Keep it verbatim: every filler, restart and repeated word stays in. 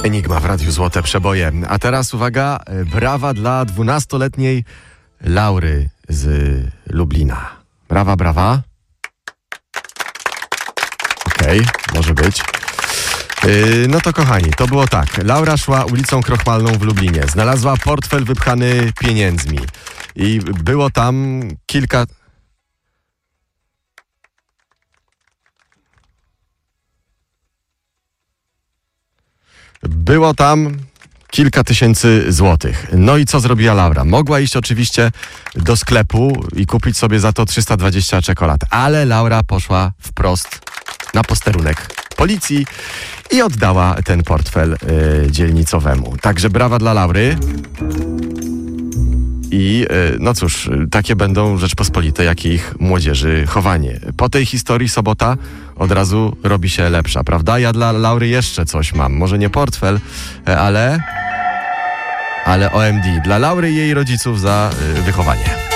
Enigma w Radiu Złote Przeboje. A teraz uwaga, brawa dla dwunastoletniej Laury z Lublina. Brawa, brawa. Okej, okay, może być. Yy, no to kochani, to było tak. Laura szła ulicą Krochmalną w Lublinie. Znalazła portfel wypchany pieniędzmi. I było tam kilka... Było tam kilka tysięcy złotych. No i co zrobiła Laura? Mogła iść oczywiście do sklepu i kupić sobie za to trzysta dwadzieścia czekolad. Ale Laura poszła wprost na posterunek policji i oddała ten portfel y, dzielnicowemu. Także brawa dla Laury. I y, no cóż, takie będą Rzeczpospolite, jak i ich młodzieży chowanie. Po tej historii sobota od razu robi się lepsza, prawda? Ja dla Laury jeszcze coś mam. Może nie portfel, ale... ale O M D. Dla Laury i jej rodziców za y, wychowanie.